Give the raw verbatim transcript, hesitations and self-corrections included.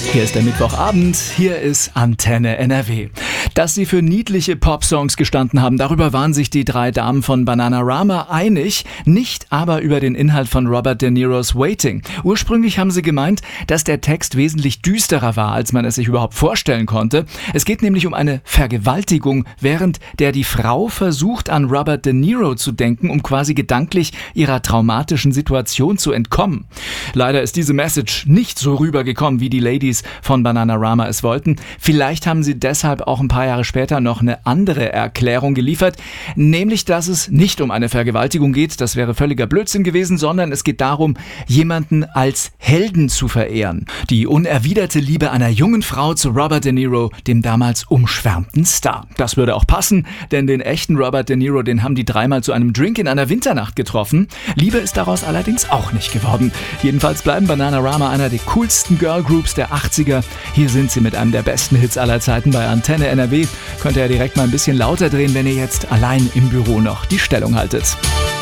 Hier ist der Mittwochabend, hier ist Antenne N R W. Dass sie für niedliche Popsongs gestanden haben, darüber waren sich die drei Damen von Bananarama einig, nicht aber über den Inhalt von Robert De Niro's Waiting. Ursprünglich haben sie gemeint, dass der Text wesentlich düsterer war, als man es sich überhaupt vorstellen konnte. Es geht nämlich um eine Vergewaltigung, während der die Frau versucht, an Robert De Niro zu denken, um quasi gedanklich ihrer traumatischen Situation zu entkommen. Leider ist diese Message nicht so rübergekommen, wie die Ladies von Bananarama es wollten. Vielleicht haben sie deshalb auch ein paar Jahre später noch eine andere Erklärung geliefert, nämlich, dass es nicht um eine Vergewaltigung geht, das wäre völliger Blödsinn gewesen, sondern es geht darum, jemanden als Helden zu verehren. Die unerwiderte Liebe einer jungen Frau zu Robert De Niro, dem damals umschwärmten Star. Das würde auch passen, denn den echten Robert De Niro, den haben die dreimal zu einem Drink in einer Winternacht getroffen. Liebe ist daraus allerdings auch nicht geworden. Jedenfalls bleiben Bananarama einer der coolsten Girlgroups der achtziger. Hier sind sie mit einem der besten Hits aller Zeiten bei Antenne N R W. Könnt ihr ja direkt mal ein bisschen lauter drehen, wenn ihr jetzt allein im Büro noch die Stellung haltet.